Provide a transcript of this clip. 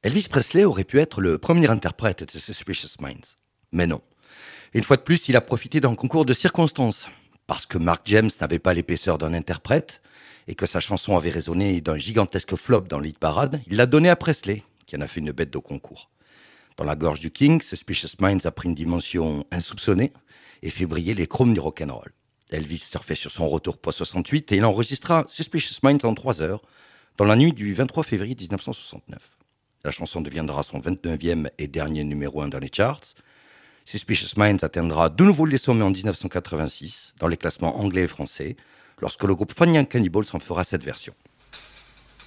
Elvis Presley aurait pu être le premier interprète de Suspicious Minds. Mais non. Une fois de plus, il a profité d'un concours de circonstances. Parce que Mark James n'avait pas l'épaisseur d'un interprète et que sa chanson avait résonné d'un gigantesque flop dans le hit parade, il l'a donné à Presley, qui en a fait une bête de concours. Dans la gorge du King, Suspicious Minds a pris une dimension insoupçonnée et fait briller les chromes du rock'n'roll. Elvis surfait sur son retour post-68 et il enregistra Suspicious Minds en 3 heures, dans la nuit du 23 février 1969. La chanson deviendra son 29e et dernier numéro 1 dans les charts. Suspicious Minds atteindra de nouveau les sommets en 1986, dans les classements anglais et français, lorsque le groupe Fania Cannibals en fera cette version.